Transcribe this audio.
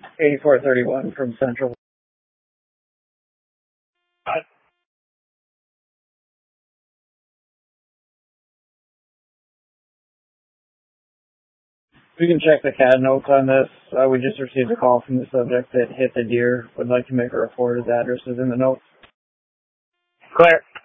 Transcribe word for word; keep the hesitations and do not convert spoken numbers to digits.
eighty-four thirty-one from Central. We can check the C A D notes on this. Uh, we just received a call from the subject that hit the deer. Would like to make a report. His address is in the notes. Clear.